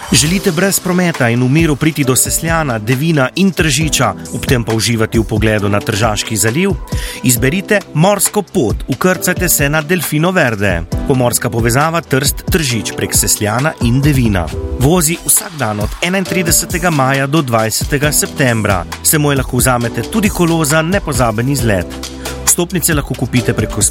Želite brez prometa in v miru priti do Sesljana, Devina in Tržiča, ob tem pa uživati v pogledu na Tržaški zaliv? Izberite morsko pot, vkrcajte se na Delfino Verde. Pomorska povezava Trst-Tržič prek Sesljana in Devina. Vozi vsak dan od 31. maja do 20. septembra. Se mu lahko vzamete tudi kolo za nepozaben izlet. Vstopnice lahko kupite preko